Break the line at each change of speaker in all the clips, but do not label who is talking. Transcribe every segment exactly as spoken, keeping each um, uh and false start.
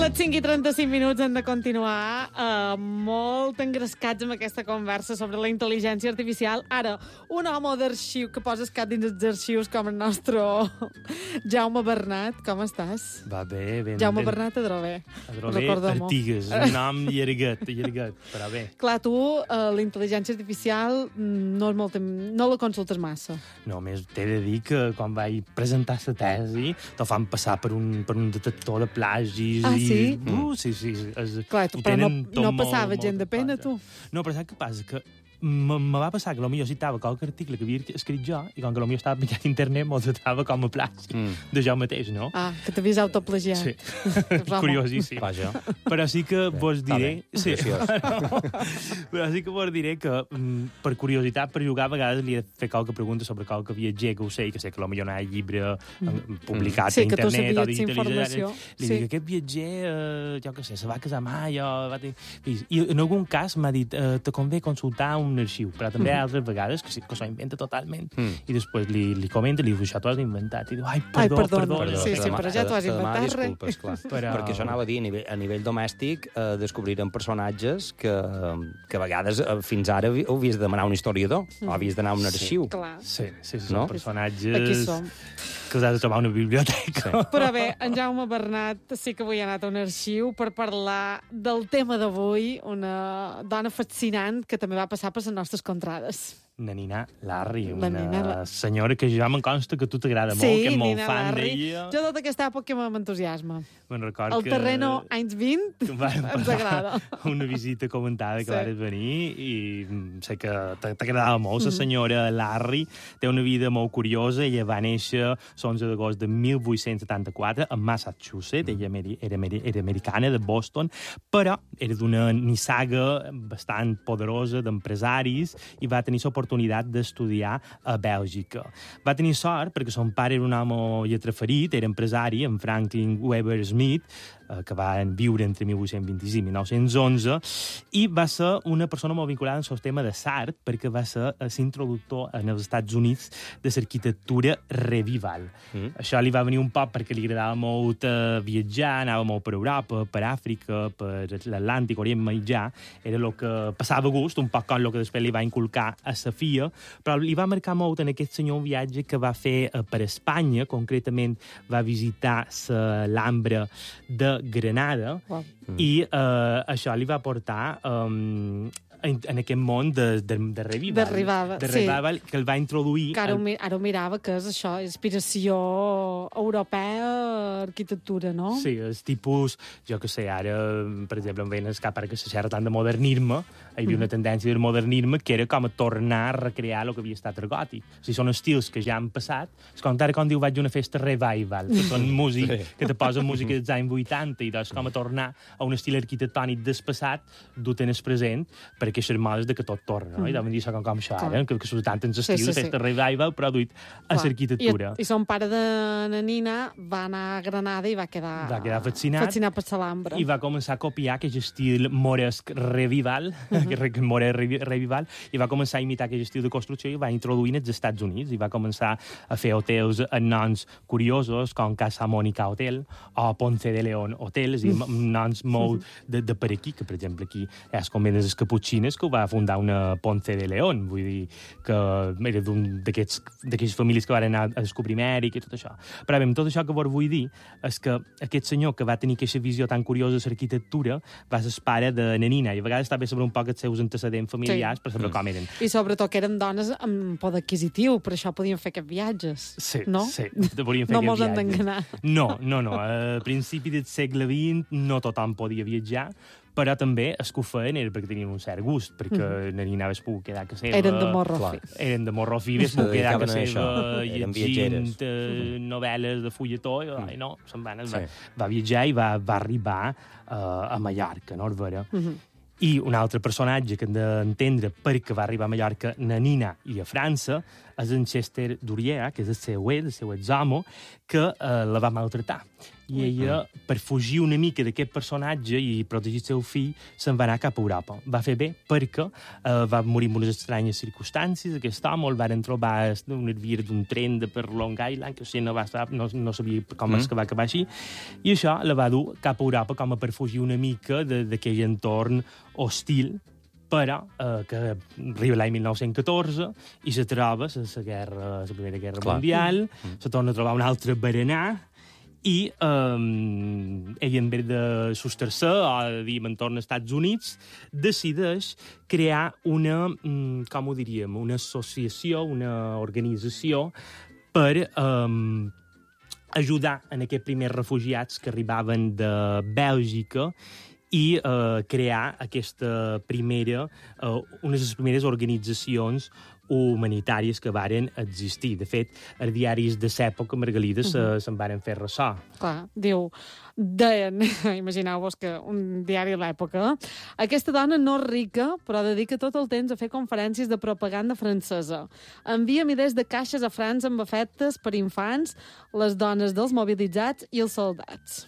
les cinc i trenta-cinc minuts hem de continuar uh, molt engrescats amb aquesta conversa sobre la intel·ligència artificial. Ara, un home d'arxiu que posa escat dins els arxius com el nostre Jaume Bernat. Com estàs?
Va bé, ben...
Jaume
ben...
Bernat Adrover.
Adrover Artigues, un nom llarguet, llarguet, però bé.
Clar, tu, uh, la intel·ligència artificial no, és molt, no la consultes massa.
No, més t'he de dir que quan vaig presentar la tesi te'l fan passar per un, per un detector de plagis.
Ah,
i...
sí?
Uh, sí, sí. Es...
Clar, tu, però no, no passava molt, gent de pena, tu.
No, però saps què passa? Que me va passar que potser citava qualque article que havia escrit jo i com que potser estava penjat a internet m'ho tratava com a plàstic mm. de jo mateix, no?
Ah, que t'havies autoplagiat.
Sí. Curiosíssim.
Vaja.
Però sí que
bé,
vos diré... Sí,
no?
Però sí que vos diré que per curiositat, per jugar, a vegades li he de fer qualque pregunta sobre qualque viatger que ho sé i que sé que potser no hi ha llibre mm. publicat
sí,
a internet.
Sí, que tu sabies
o
informació.
Li
sí.
dic, aquest viatger, eh, jo què sé, se va casar mai o... Va tenir... I en algun cas m'ha dit, eh, te convé consultar un arxiu, però també hi ha altres vegades que, sí, que s'ho inventa totalment. Mm. I després li, li comenta, li diu, això t'ho has inventat. I diu, ai, perdó,
ai, perdó.
perdó.
perdó. Sí, sí, però ja t'ho has inventat,
res. Però... Perquè això anava a dir, a nivell, a nivell domèstic, eh, descobriren personatges que, que a vegades, eh, fins ara, havies de demanar un historiador, mm. o havies d'anar a un arxiu.
Sí, sí, sí,
no?
són personatges...
Aquí som.
Que us has de trobar una biblioteca.
Sí. Però bé, en Jaume Bernat sí que avui ha anat a un arxiu per parlar del tema d'avui, una dona fascinant que també va passar per les nostres contrades.
La Nina Larry,
la
una
Nina la...
senyora que ja me'n consta que tu t'agrada
sí,
molt, que és molt
Nina
fan
Larry.
d'ella.
Jo tota aquesta època m'entusiasma.
Me'n record
el
que...
El terreno anys vint ens agrada.
Una visita comentada que sí. Vares venir i sé que t'agradava molt.
Mm-hmm.
La senyora Larry té una vida molt curiosa. Ella va néixer l'onze d'agost de mil vuit-cents setanta-quatre a Massachusetts. Mm. Ella era, era americana, de Boston, però era d'una nissaga bastant poderosa d'empresaris i va tenir l'oportunitat d'estudiar a Bèlgica. Va tenir sort perquè son pare era un home lletraferit, era empresari, en Franklin Weber Smith, eh, que va viure entre mil vuit-cents vint-i-cinc i mil nou-cents onze, i va ser una persona molt vinculada al sistema de l'art perquè va ser l'introductor en els Estats Units de l'arquitectura revival. Mm. Això li va venir un poc perquè li agradava molt eh, viatjar, anava molt per Europa, per Àfrica, per l'Atlàntic, Orient Mitjà, era el que passava gust, un poc com el que després li va inculcar a sa filla, però li va marcar molt en aquest senyor un viatge que va fer eh, per Espanya, concretament va visitar l'Alhambra de Granada, wow. i eh, això li va portar um, en, en aquest món de, de, de revival,
de revival,
de revival
sí.
que el va introduir...
Que ara,
el...
ho, ara ho mirava, que és això, inspiració europea, arquitectura, no?
Sí, és tipus, jo que sé, ara, per exemple, em veien escap ara que se xerra tant de modernisme, hi havia una tendència del modernisme que era com a tornar a recrear el que havia estat el gòtic. O sigui, són estils que ja han passat. És com ara quan diu vaig a una festa revival, que són músic, sí. que te posen música dels anys vuitanta i doncs com a tornar a un estil arquitectònic del passat, dut en el present, per aquestes modes de que tot torna, no? Mm. I deuen dir això com, com això ara, que, que són tant en l'estil, sí, sí, festa sí. revival, però duit a l'arquitectura.
I, I son pare de la Nina va anar a Granada i va quedar...
Va quedar fascinat.
Fascinat per l'Alhambra.
I va començar a copiar aquest estil moresc revival, mm -hmm. que moresc revival, i va començar a imitar aquest estil de construcció i va introduir als Estats Units, i va començar a fer hotels amb noms curiosos, com Casa Mónica Hotel, o Ponce de León Hotel, és a dir, mm. noms molt de, de per aquí, que per exemple aquí és com ven els caputxins, que ho va fundar una Ponce de León, vull dir que era d'un d'aquestes famílies que van anar a descobrir Amèrica i tot això. Però bé, amb tot això que vos vull dir és que aquest senyor que va tenir aquesta visió tan curiosa de l'arquitectura va ser pare de na Nina, i a vegades també saber un poc els seus antecedents familiars sí. per saber mm. com eren.
I sobretot que eren dones amb poder adquisitiu, per això podien fer aquests viatges,
sí,
no?
Sí, volien fer
no
aquests
viatges. No mos han d'enganar.
No, no, no. A principi del segle vint no tothom podia viatjar, però també els que ho feien era perquè tenien un cert gust, perquè mm. na Nina hagués pogut quedar a casa seva...
Eren de morro fi.
Eren de morro fi, hagués pogut quedar a casa seva llegint eh, novel·les de fulletó, i mm. no, se'n van, sí. va, va viatjar i va, va arribar uh, a Mallorca, no, Vera? Mm -hmm. I un altre personatge que hem d'entendre perquè va arribar a Mallorca, na Nina, i a França, és en Chester Durier, que és el seu, el seu exhomo, que eh, la va maltratar. I ella, per fugir una mica d'aquest personatge i protegir el seu fill, se'n va anar cap a Europa. Va fer bé perquè eh, va morir en unes estranyes circumstàncies. Aquest home el van trobar un hervir d'un tren de per Long Island, que o sigui, no, va estar, no, no sabia com mm. és que va acabar així. I això la va dur cap a Europa com a per fugir una mica d'aquell entorn hostil, però eh, que arriba l'any mil nou-cents catorze i se troba la guerra, la Primera Guerra Clar. Mundial, mm. se torna a trobar un altre berenar, i um, ell, en vez de sostar-se o de dir me'n torna als Estats Units, decideix crear una, com ho diríem, una associació, una organització per um, ajudar en aquests primers refugiats que arribaven de Bèlgica i uh, crear aquesta primera, uh, unes de les primeres organitzacions humanitàries que varen existir. De fet, els diaris de l'època, Margalida, uh -huh. se'n varen fer ressò.
Clar, diu, deien, imagineu-vos que un diari de l'època, aquesta dona no és rica, però dedica tot el temps a fer conferències de propaganda francesa. Envia milers de caixes a França amb efectes per infants, les dones dels mobilitzats i els soldats.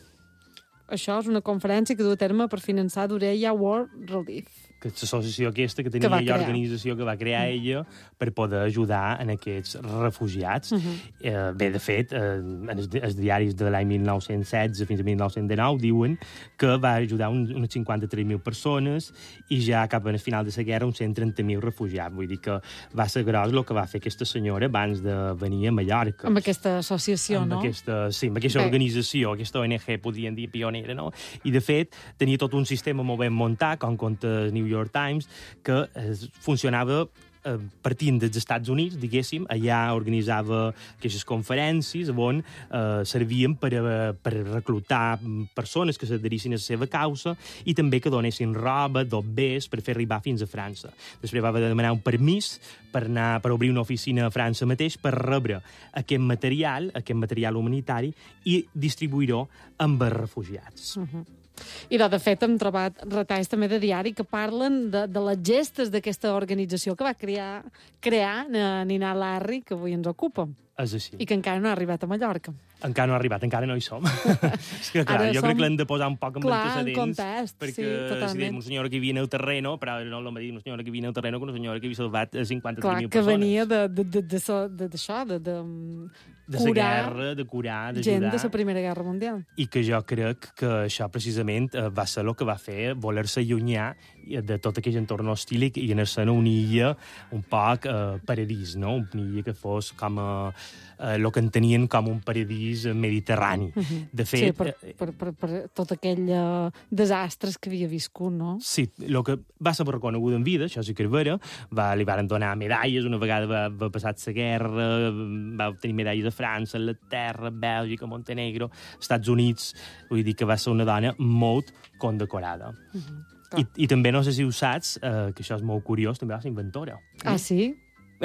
Això és una conferència que du a terme per finançar d'Orella World Relief.
Que l'associació aquesta que tenia i l'organització que va crear mm. ella per poder ajudar en aquests refugiats. Mm-hmm. eh, bé, de fet, eh, en els, els diaris de l'any mil nou-cents setze fins a mil nou-cents dinou diuen que va ajudar un, unes cinquanta-tres mil persones i ja cap al final de la guerra uns cent trenta mil refugiats. Vull dir que va ser gros el que va fer aquesta senyora abans de venir a Mallorca.
Amb aquesta associació,
amb
no?
Aquesta, sí, amb aquesta Bé. organització, aquesta O N G, podríem dir pionera, no? I, de fet, tenia tot un sistema molt ben muntat, com conta New York Times, que eh, funcionava eh, partint dels Estats Units, diguéssim, allà organitzava aquestes conferències on eh, servien per, a, per reclutar persones que s'adherissin a la seva causa i també que donessin roba, dobbers, per fer arribar fins a França. Després va haver de demanar un permís per, anar, per obrir una oficina a França mateix per rebre aquest material, aquest material humanitari, i distribuir-ho amb els refugiats.
Uh-huh. I, de fet, hem trobat retalls també de diari que parlen de, de les gestes d'aquesta organització que va crear, crear Nina Larry, que avui ens ocupa.
És així.
I que encara no ha arribat a Mallorca.
Encara no ha arribat, encara no hi som. És que, clar, jo som... crec que l'hem de posar un poc en
clar,
antecedents.
En context,
perquè
sí, totalment.
Si diem una senyora que vivia en el terreno, però no la mateixa una senyora que vivia en el terreno que una senyora que havia salvat cinquanta-tres mil persones.
Clar, que venia d'això, de, de, de, de, de,
de curar, guerra, de curar, d'ajudar.
Gent de la Primera Guerra Mundial.
I que jo crec que això precisament va ser el que va fer voler-se allunyar de tot aquell entorn hostil i anar-se a una illa un poc eh, paradís, no? Una illa que fos com a, eh, el que entenien com un paradís mediterrani. Uh-huh. De fet...
Sí, per, per, per, per tot aquell uh, desastres que havia viscut, no?
Sí, el que va ser reconegut en vida, això sí que és vera, va, li van donar medalles, una vegada va, va passar la guerra, va obtenir medalles a França, Anglaterra, Bèlgica, Montenegro, Estats Units, vull dir que va ser una dona molt condecorada. Uh-huh. I, I també, no sé si ho saps, eh, que això és molt curiós, també va ser inventora.
Ah, sí?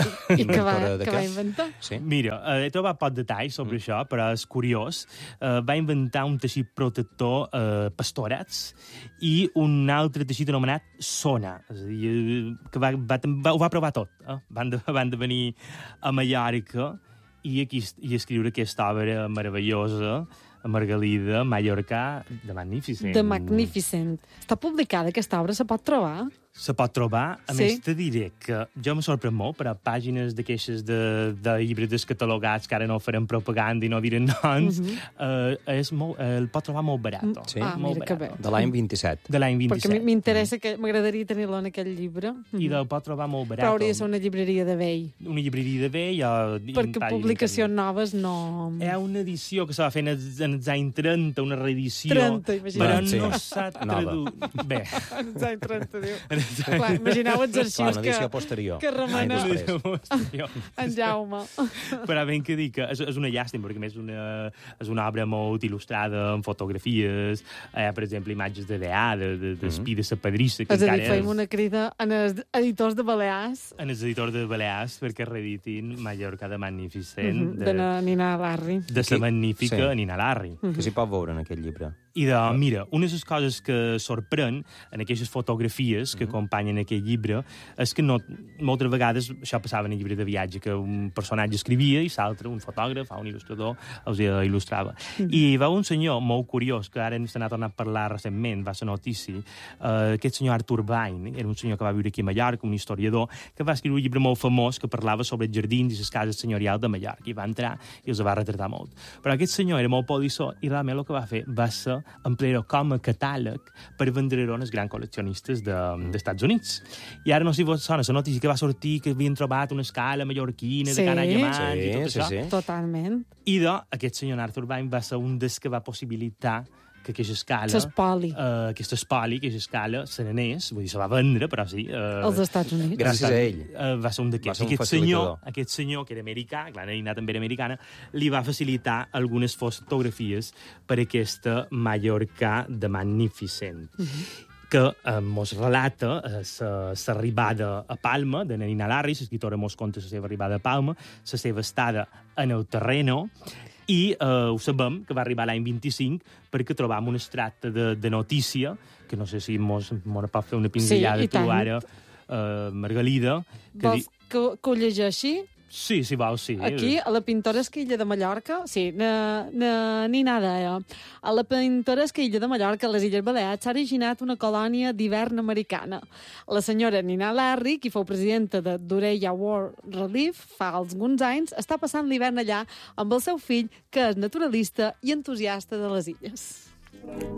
I que va, que va inventar?
Sí. Mira, eh, he trobat pocs detalls sobre mm. això, però és curiós. Eh, va inventar un teixit protector eh, pastorets i un altre teixit anomenat Sona. És a dir, que va, va, va, ho va provar tot. Eh? Van, de, van de venir a Mallorca i, aquí, i escriure aquesta obra meravellosa, a Margalida, Mallorca, The Magnificent.
The Magnificent. Està publicada aquesta obra, se pot trobar?
Se pot trobar. A sí? més, te diré que jo me sorprèn molt, però pàgines d'aquestes de, de llibres descatalogats que ara no farem propaganda i no diran noms, uh-huh. eh, és molt, eh, el pot trobar molt barat.
Sí?
Ah,
molt
mira,
barat.
De l'any vint-i-set.
De l'any vint-i-set.
Perquè m'interessa, que m'agradaria tenir-lo en aquell llibre.
Uh-huh. I el pot trobar molt barat.
Però hauria de ser una llibreria de vell.
Una llibreria de vell. O,
perquè publicacions noves no...
Hi ha una edició que se va fer en els, en els anys trenta, una reedició.
trenta, imagina't.
Però
sí.
no s'ha traduït. Bé.
En els anys trenta, diu. Clar, imagineu els arxius que,
posterior.
que remena en Jaume.
Però ben que dic que és, és una llàstima, perquè més una, és una obra molt il·lustrada, amb fotografies, eh, per exemple, imatges de D A, de, de, de Espí de sa Padrissa.
És a dir, feim una crida en els editors de Balears.
En els editors de Balears, perquè reeditin Mallorca de Magnificent.
Uh -huh, de, de Nina Larry.
De sa magnífica sí. Nina Larry.
Uh -huh. Que s'hi pot veure en aquest llibre.
I de, mira, una de les coses que sorprèn en aquestes fotografies que acompanyen aquest llibre és que no, moltes vegades això passava en el llibre de viatge, que un personatge escrivia i l'altre, un fotògraf o un il·lustrador, els il·lustrava. Mm. I va un senyor molt curiós, que ara se n'ha tornat a parlar recentment, va ser notícia, eh, aquest senyor Arthur Vine, era un senyor que va viure aquí a Mallorca, un historiador, que va escriure un llibre molt famós que parlava sobre els jardins i les cases senyorials de Mallorca, i va entrar i els va retratar molt. Però aquest senyor era molt polissó i realment el que va fer va ser emplear com a catàleg per vendre-ho als grans col·leccionistes dels de, Estats Units. I ara no sé si vos sona la notícia que va sortir que havien trobat una escala mallorquina
sí.
de Can Allemans
sí,
i tot
sí,
això.
Sí.
Totalment.
I de, aquest senyor Arthur Vine va ser un dels que va possibilitar que aquesta escala...
S'espoli.
Uh, aquesta espoli, aquesta escala, se n'anés, vull dir, se va vendre, però sí... Uh,
als Estats Units.
Gràcies a ell.
Uh, va ser un d'aquests. Aquest senyor, aquest senyor, que era americà, clar, la nina també era americana, li va facilitar algunes fotografies per aquesta Mallorca de Magnificent. Uh -huh. que eh, mos relata l'arribada a Palma de Nina Larry, l'escriptora mos conta la seva arribada a Palma, la seva estada en el terreno, i eh, ho sabem que va arribar l'any vint-i-cinc perquè trobam un extracte de, de notícia, que no sé si mos, mos pot fer una pinzellada
sí,
tu ara, eh, Margalida. Que
Vols
di...
que, que ho llegeixi?
Sí, si vols, sí.
Aquí, a la pintoresca illa de Mallorca, sí, na, na, ni nada, eh? A la pintoresca illa de Mallorca, a les Illes Balears, s'ha originat una colònia d'hivern americana. La senyora Nina Larry, qui fou presidenta de d'Oreilla World Relief fa alguns anys, està passant l'hivern allà amb el seu fill, que és naturalista i entusiasta de les illes.